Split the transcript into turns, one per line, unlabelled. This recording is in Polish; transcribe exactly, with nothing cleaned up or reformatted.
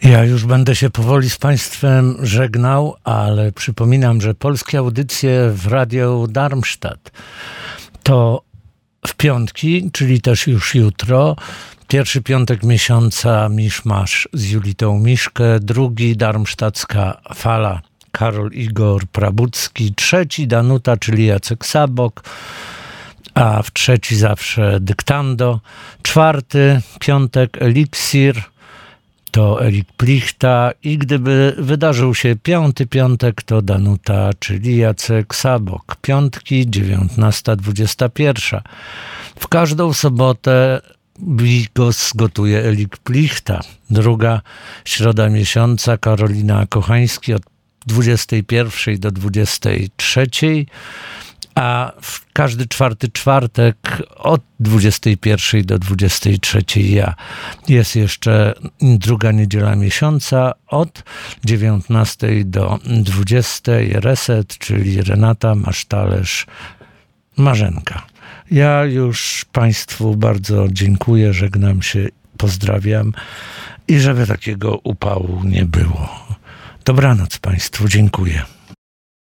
Ja już będę się powoli z Państwem żegnał, ale przypominam, że polskie audycje w Radiu Darmstadt to w piątki, czyli też już jutro. Pierwszy piątek miesiąca Miszmasz z Julitą Miszkę, drugi Darmstadtska Fala Karol Igor Prabucki, trzeci Danuta, czyli Jacek Sabok, a w trzeci zawsze Dyktando, czwarty piątek Eliksir, to Erik Plichta i gdyby wydarzył się piąty piątek, to Danuta, czyli Jacek Sabok. Piątki dziewiętnasta dwudziesta jeden. W każdą sobotę bigos gotuje Erik Plichta. Druga środa miesiąca Karolina Kochański od dwudziestej pierwszej do dwudziestej trzeciej. A w każdy czwarty czwartek od dwudziestej pierwszej do dwudziestej trzeciej ja. Jest jeszcze druga niedziela miesiąca od dziewiętnastej do dwudziestej. Reset, czyli Renata Masztalerz Marzenka. Ja już Państwu bardzo dziękuję, żegnam się, pozdrawiam i żeby takiego upału nie było. Dobranoc Państwu, dziękuję.